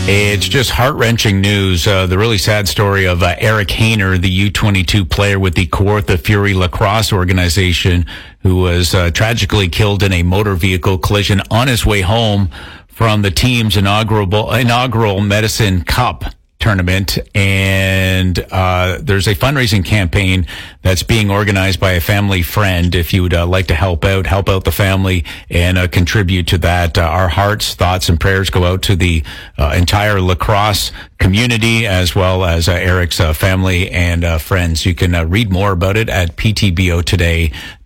It's just heart-wrenching news. The really sad story of Eric Hayner, the U22 player with the Kawartha Fury lacrosse organization, who was tragically killed in a motor vehicle collision on his way home from the team's inaugural Medicine Cup tournament. And there's a fundraising campaign that's being organized by a family friend. If you would like to help out the family and contribute to that, our hearts, thoughts, and prayers go out to the entire lacrosse community, as well as Eric's family and friends. You can read more about it at PTBO Today.